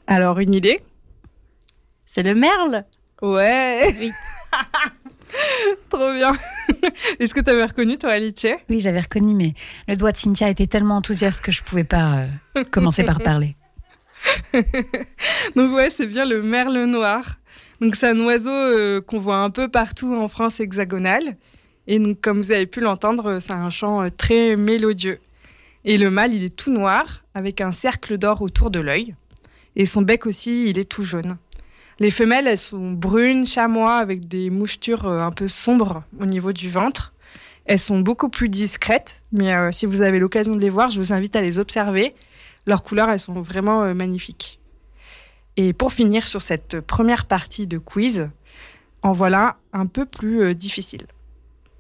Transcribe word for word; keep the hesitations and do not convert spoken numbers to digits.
Alors, une idée? C'est le merle? Ouais. Oui. Trop bien. Est-ce que tu avais reconnu, toi, Alice? Oui, j'avais reconnu, mais le doigt de Cynthia était tellement enthousiaste que je ne pouvais pas euh, commencer par parler. Donc ouais, c'est bien le merle noir. Donc c'est un oiseau euh, qu'on voit un peu partout en France hexagonale. Et donc, comme vous avez pu l'entendre, c'est un chant euh, très mélodieux. Et le mâle, il est tout noir, avec un cercle d'or autour de l'œil. Et son bec aussi, il est tout jaune. Les femelles, elles sont brunes, chamois, avec des mouchetures euh, un peu sombres au niveau du ventre. Elles sont beaucoup plus discrètes, mais euh, si vous avez l'occasion de les voir, je vous invite à les observer. Leurs couleurs, elles sont vraiment euh, magnifiques. Et pour finir sur cette première partie de quiz, en voilà un peu plus euh, difficile.